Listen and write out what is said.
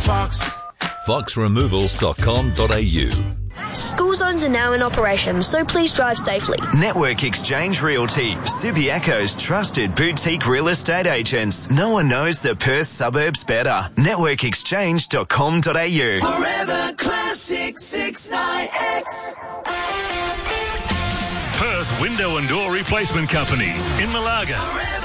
Fox. foxremovals.com.au. School zones are now in operation, so please drive safely. Network Exchange Realty, Subiaco's trusted boutique real estate agents. No one knows the Perth suburbs better. networkexchange.com.au. Forever Classic 69X. Perth Window and Door Replacement Company in Malaga.